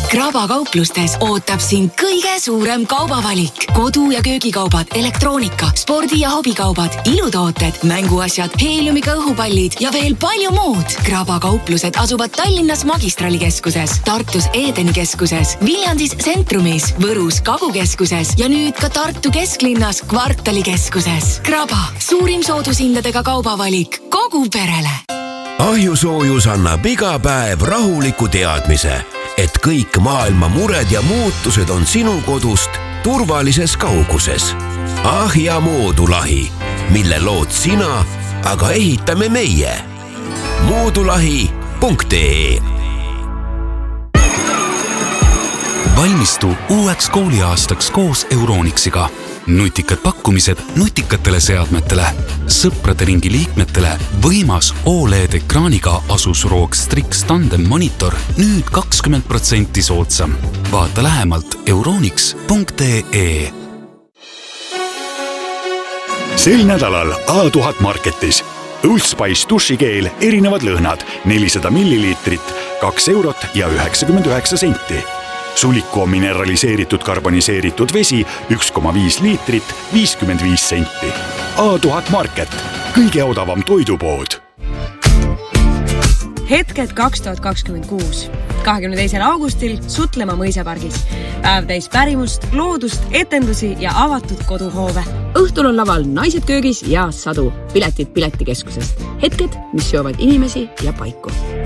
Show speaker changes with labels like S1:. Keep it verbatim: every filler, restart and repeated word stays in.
S1: Kraba kauplustes ootab sind kõige suurem kaubavalik. Kodu- ja köögikaubad, elektroonika, spordi- ja hobikaubad, ilutooted, mänguasjad, heeliumiga õhupallid ja veel palju muud. Kraba kauplused asuvad Tallinnas Magistralikeskuses, Tartus Edeni keskuses, Viljandis Centrumis, Võrus Kagukeskuses ja nüüd ka Tartu kesklinnas Kvartalikeskuses. Kraba, suurim soodushindadega kaubavalik kogu perele.
S2: Ahjusoojus annab iga päev rahuliku teadmise, et kõik maailma mured ja muutused on sinu kodust turvalises kauguses. Ahja moodulahi, mille lood sina, aga ehitame meie. moodulahi punkt ee.
S3: Valmistu uueks kooliaastaks koos Euronixiga. Nutikad pakkumised nutikatele seadmetele, sõprade ringi liikmetele võimas O L E D-ekraaniga Asus R O G Strix Tandem monitor nüüd kakskümmend protsenti soodsam. Vaata lähemalt euronix punkt ee.
S4: Sel nädalal A tuhat Marketis. Old Spice dušikeel erinevad lõhnad, nelisada milliliitrit, kaks eurot ja üheksakümmend üheksa senti. Suliku on mineraliseeritud karboniseeritud vesi üks koma viis liitrit, viiskümmend viis senti. A tuhat Market, kõige odavam toidupood.
S5: Hetked kaks tuhat kakskümmend kuus. kahekümne teisel augustil Sutlemaa mõisapargis. Päev täis pärimust, loodust, etendusi ja avatud koduhoove.
S6: Õhtul on laval Naised köögis ja Sadu. Piletid Piletikeskusest. Hetked, mis seovad inimesi ja paiku.